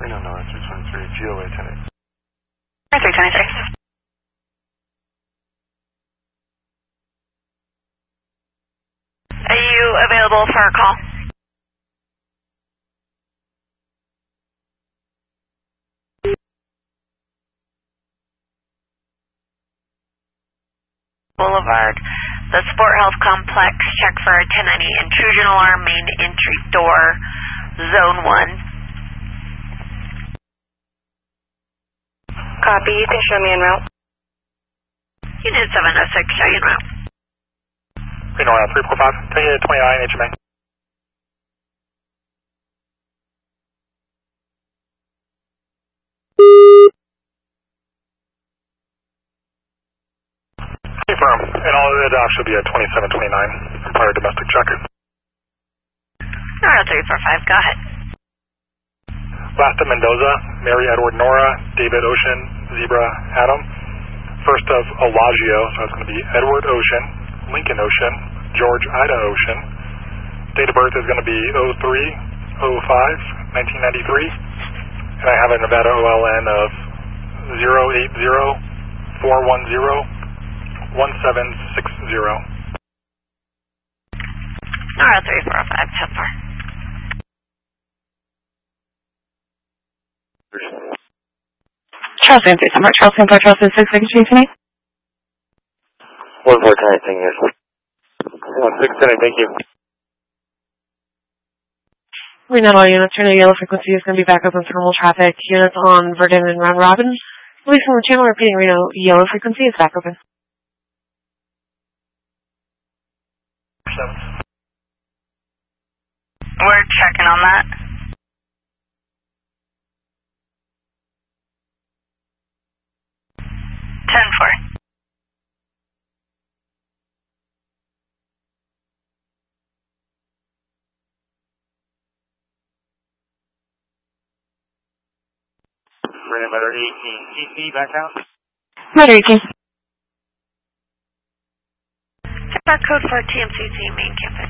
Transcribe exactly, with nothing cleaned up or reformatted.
Reno, North three twenty-three, G O A ten eight. three twenty-three. Are you available for a call? Boulevard, the Sport Health Complex, check for a ten ninety intrusion alarm, main entry door, zone one. Copy, you can show me en route. Unit seven oh six, show you en route. Reno, three four five, twenty-nine H M A. Confirm, and all of it should be at twenty-seven twenty-nine, prior domestic check. Nora three four five, go ahead. Last of Mendoza, Mary Edward Nora, David Ocean, Zebra Adam. First of Elagio, so it's going to be Edward Ocean, Lincoln Ocean, George Ida Ocean. Date of birth is going to be oh three oh five nineteen ninety-three. And I have a Nevada O L N of zero eight zero four one zero one seven six zero. Nora three four five, ten four. Charleston three, Summer, Charleston four, Charleston six, second street tonight. one four ten eight, yes. one six ten eight, thank you. Reno, all units, turn to yellow frequency is going to be back up in normal traffic. Units on Verdun and Round Robin. Release from the channel, repeating Reno, yellow frequency is back open. We're checking on that. ten four. Reno, Matter eighteen, T C back out. Matter eighteen. Check our code for T M C C main campus.